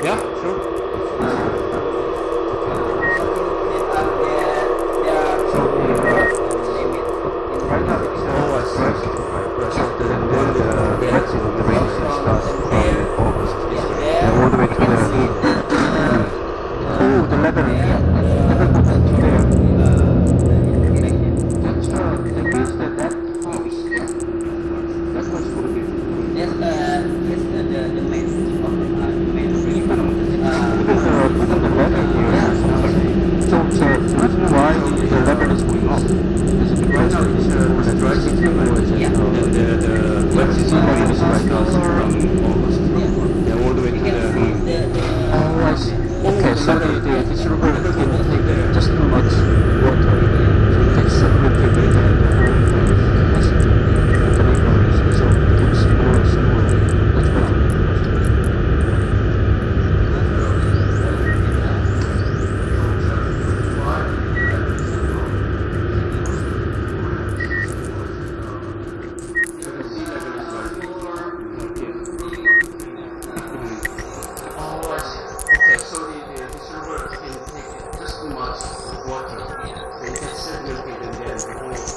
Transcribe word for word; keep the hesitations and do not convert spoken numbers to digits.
Yeah, sure. So right now it's uh, fresh, so the, and then the maximum duration starts from August and all the way to the oh the level level movement to there. That's uh, that means that that house that was going to be Yes, uh, yes, uh, the the main of the uh, the main even uh, even the even the level here is insane. So the reason why the level is going up is because there is a dry season and yeah. the the the wet season level is right now from August yeah all the way to the the, the oh I see. Okay, so the the this river can take just too much water, so it can sediment the the whole place. The neighbors, so it becomes more and more. That's why. Okay, so the, the, this river can take just too much water, so it gets sedimented and then the whole